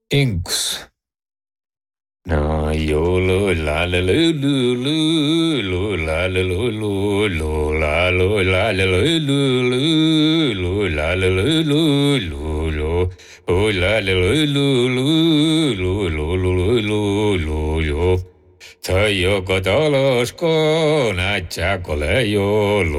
Inks. No, yo lo la la lu la la lu la lo la la lu la la lu oh la la lu yo. Tayo katalas ko na chakole yo